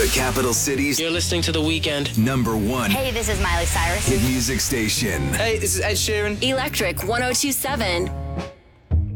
The capital city's You're listening to The Weekend. #1 Hey, this is Miley Cyrus. hit music station. Hey, this is Ed Sheeran. Electric 1027.